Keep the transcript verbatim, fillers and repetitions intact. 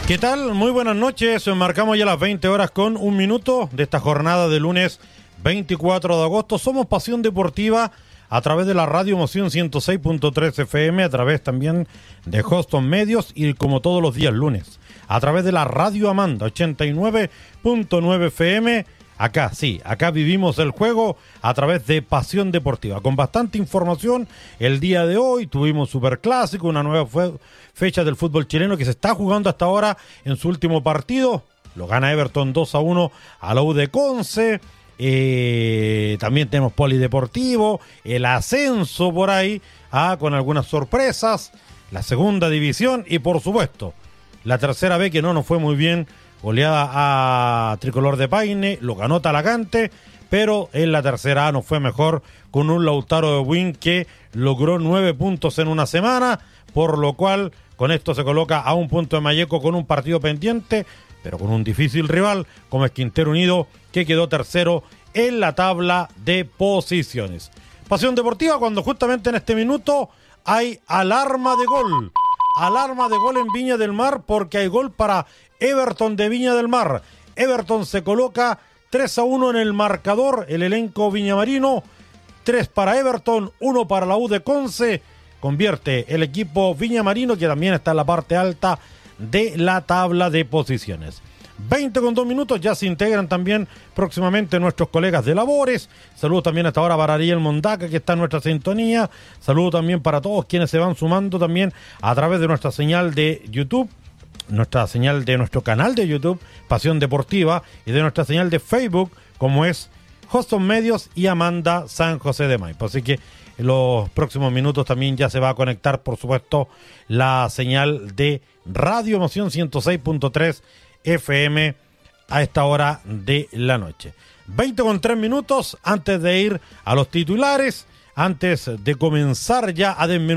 ¿Qué tal? Muy buenas noches. Marcamos ya las veinte horas con un minuto de esta jornada de lunes veinticuatro de agosto. Somos Pasión Deportiva a través de la Radio Emoción ciento seis punto tres F M, a través también de Houston Medios y como todos los días lunes, a través de la Radio Amanda ochenta y nueve punto nueve F M. Acá, sí, acá vivimos el juego a través de Pasión Deportiva. Con bastante información, el día de hoy tuvimos Superclásico, una nueva fe- fecha del fútbol chileno que se está jugando hasta ahora en su último partido. Lo gana Everton dos a uno a la U de Conce. Eh, también tenemos polideportivo, el ascenso por ahí, ah, con algunas sorpresas, la segunda división y por supuesto, la tercera B que no nos fue muy bien. Goleada a Tricolor de Paine, lo ganó Talagante, pero en la tercera A nos fue mejor con un Lautaro de Buin que logró nueve puntos en una semana, por lo cual con esto se coloca a un punto de Malleco con un partido pendiente, pero con un difícil rival como es Quintero Unido, que quedó tercero en la tabla de posiciones. Pasión Deportiva cuando justamente en este minuto hay alarma de gol. Alarma de gol en Viña del Mar porque hay gol para Everton de Viña del Mar. Everton se coloca tres a uno en el marcador, el elenco viñamarino, tres para Everton, uno para la U de Conce. Convierte el equipo viñamarino que también está en la parte alta de la tabla de posiciones. veinte con dos minutos, ya se integran también próximamente nuestros colegas de labores. Saludo también hasta ahora para Ariel Mondaca, que está en nuestra sintonía. Saludo también para todos quienes se van sumando también a través de nuestra señal de YouTube, nuestra señal de nuestro canal de YouTube, Pasión Deportiva, y de nuestra señal de Facebook, como es Houston Medios y Amanda San José de Maipo. Así que en los próximos minutos también ya se va a conectar, por supuesto, la señal de Radio Emoción ciento seis punto tres F M a esta hora de la noche. veinte con tres minutos antes de ir a los titulares, antes de comenzar ya a desmenuzar